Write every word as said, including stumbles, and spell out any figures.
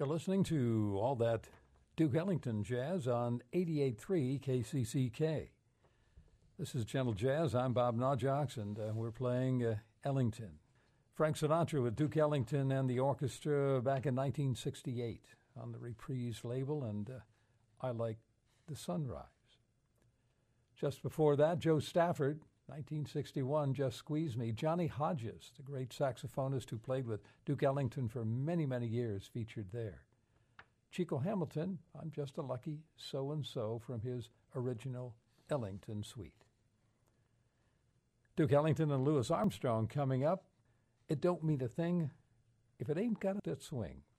You're listening to all that Duke Ellington jazz on eighty-eight point three K C C K. This is Gentle Jazz. I'm Bob Naujoks, and uh, we're playing uh, Ellington. Frank Sinatra with Duke Ellington and the orchestra back in nineteen sixty-eight on the Reprise label, and uh, I Like the Sunrise. Just before that, Joe Stafford, nineteen sixty-one, Just Squeeze Me. Johnny Hodges, the great saxophonist who played with Duke Ellington for many, many years, featured there. Chico Hamilton, I'm Just a Lucky So-and-So, from his original Ellington suite. Duke Ellington and Louis Armstrong coming up. It don't mean a thing if it ain't got that swing.